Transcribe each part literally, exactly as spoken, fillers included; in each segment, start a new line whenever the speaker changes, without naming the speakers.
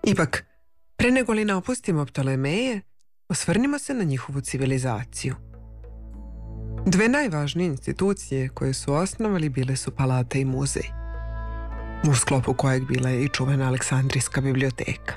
Ipak, pre nego li napustimo Ptolemeje, osvrnimo se na njihovu civilizaciju. Dve najvažnije institucije koje su osnovali bile su palata i muzej, u sklopu kojeg bila je i čuvena Aleksandrijska biblioteka.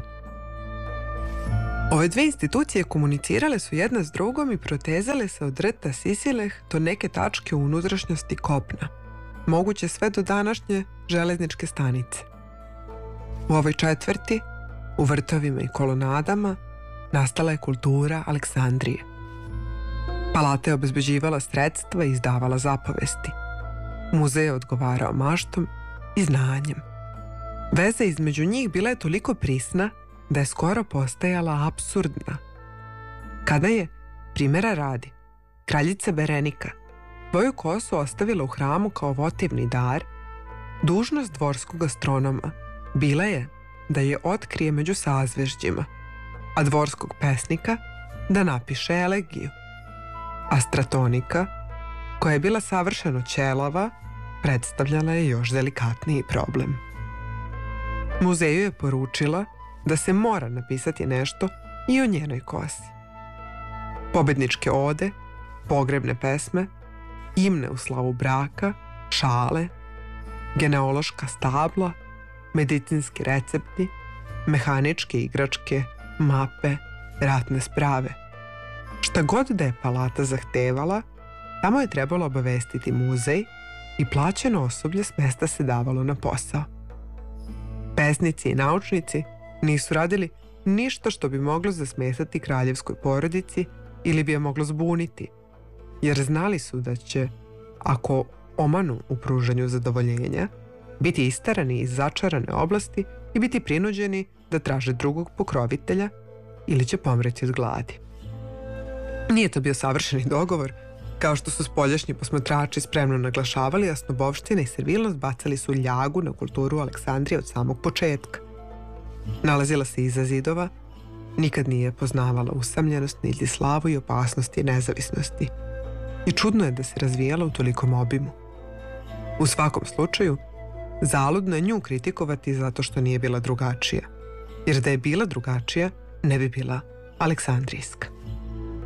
Ove dve institucije komunicirale su jedna s drugom i protezale se od rta Sisileh do neke tačke u unutrašnjosti kopna, moguće sve do današnje železničke stanice. U ovoj četvrti, u vrtovima i kolonadama, nastala je kultura Aleksandrije. Palata je obezbeđivala sredstva i izdavala zapovesti. Muzej je odgovarao maštom i znanjem. Veza između njih bila je toliko prisna da je skoro postajala apsurdna. Kada je, primjera radi, kraljica Berenika svoju kosu ostavila u hramu kao votivni dar, dužnost dvorskog astronoma bila je da je otkrije među sazvežđima, a dvorskog pesnika da napiše elegiju. A stratonika, koja je bila savršeno ćelava, predstavljala je još delikatniji problem. Muzeju je poručila da se mora napisati nešto i o njenoj kosi. Pobedničke ode, pogrebne pesme, imne u slavu braka, šale, genealoška stabla, medicinski recepti, mehaničke igračke, mape, ratne sprave. Šta god da je palata zahtevala, tamo je trebalo obavestiti muzej i plaćeno osoblje s mesta se davalo na posao. Pesnici i naučnici nisu radili ništa što bi moglo zasmetati kraljevskoj porodici ili bi je moglo zbuniti, jer znali su da će, ako omanu u pružanju zadovoljenja, biti istarani iz začarane oblasti i biti prinuđeni da traže drugog pokrovitelja ili će pomreći od gladi. Nije to bio savršeni dogovor, kao što su spoljašnji posmatrači spremno naglašavali, a snobovština i servilnost bacali su ljagu na kulturu Aleksandrije od samog početka. Nalazila se iza zidova, nikad nije poznavala usamljenost, niti slavu i opasnosti i nezavisnosti. I čudno je da se razvijala u tolikom obimu. U svakom slučaju, zaludno je nju kritikovati zato što nije bila drugačija, jer da je bila drugačija, ne bi bila aleksandrijska.